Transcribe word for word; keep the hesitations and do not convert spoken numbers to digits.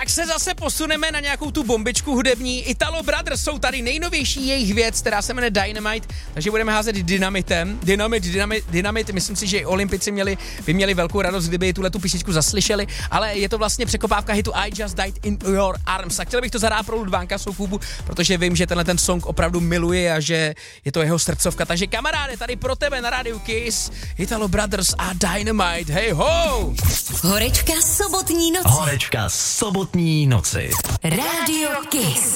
tak se zase posuneme na nějakou tu bombičku hudební. Italo Brothers jsou tady, nejnovější jejich věc, která se jmenuje Dynamite, takže budeme házet dynamitem. Dynamit, dynamit, dynamit, myslím si, že i Olympici měli, by měli velkou radost, kdyby tuhle tu písničku zaslyšeli, ale je to vlastně překopávka hitu I Just Died in Your Arms. A chtěl bych to zahrát pro Ludvánka Soukupu, protože vím, že tenhle ten song opravdu miluje a že je to jeho srdcovka. Takže kamaráde, tady pro tebe na rádiu Kiss, Italo Brothers a Dynamite. Hej ho! Horečka sobotní noci. Horečka sobotní noci. Rádio Kiss.